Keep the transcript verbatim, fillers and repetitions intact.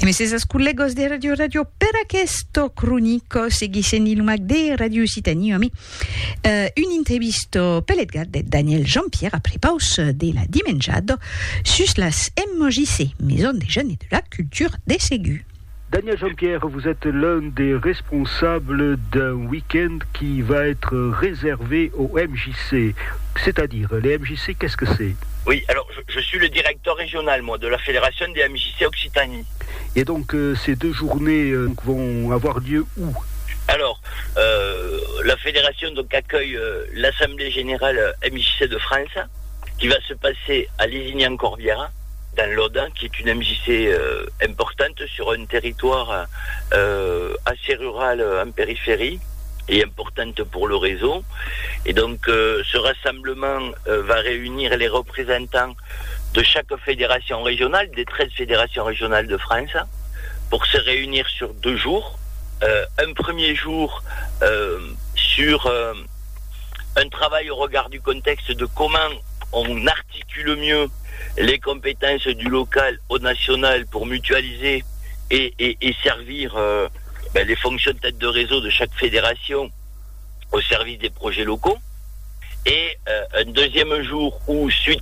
E messes collegos de Radio Radio per questo cronico seguissent il mag de Radio Occitanie ami uh, un intervisto peletgat de Daniel Jean-Pierre après pause de la dimenjado sus las M J C, Maison des Jeunes et de la Culture des Ségus. Daniel Jean-Pierre, vous êtes l'un des responsables d'un week-end qui va être réservé au M J C. C'est-à-dire, les M J C, qu'est-ce que c'est ? Oui, alors je, je suis le directeur régional, moi, de la Fédération des M J C Occitanie. Et donc, euh, ces deux journées euh, vont avoir lieu où ? Alors, euh, la Fédération donc, accueille euh, l'Assemblée Générale M J C de France, qui va se passer à Lézignan-Corbière, dans l'Aude, qui est une M J C euh, importante sur un territoire euh, assez rural en périphérie et importante pour le réseau. Et donc euh, ce rassemblement euh, va réunir les représentants de chaque fédération régionale, des treize fédérations régionales de France, pour se réunir sur deux jours. Euh, un premier jour euh, sur euh, un travail au regard du contexte de comment on articule mieux les compétences du local au national pour mutualiser et, et, et servir euh, ben, les fonctions de tête de réseau de chaque fédération au service des projets locaux. Et euh, un deuxième jour où, suite